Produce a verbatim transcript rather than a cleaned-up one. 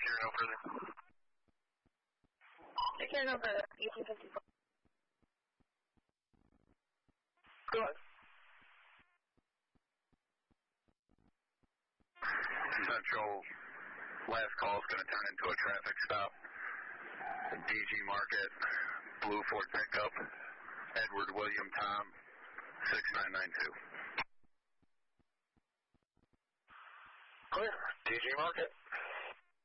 Secure no further. Secure no further. eighteen fifty-four. Go ahead. Central, last call is going to turn into a traffic stop. D G Market, Blue Ford pickup, Edward William Tom, six nine nine two. Clear. D G Market.